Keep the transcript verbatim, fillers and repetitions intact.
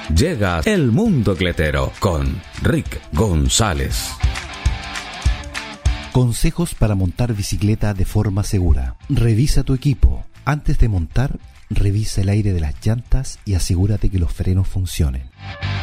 Llega El Mundo Cletero con Rick González. Consejos para montar bicicleta de forma segura. Revisa tu equipo. Antes de montar, revisa el aire de las llantas y asegúrate que los frenos funcionen.